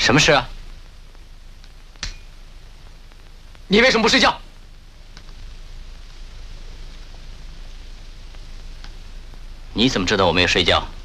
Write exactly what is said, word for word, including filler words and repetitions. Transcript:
什么事啊？ 你为什么不睡觉？ 你怎么知道我没有睡觉？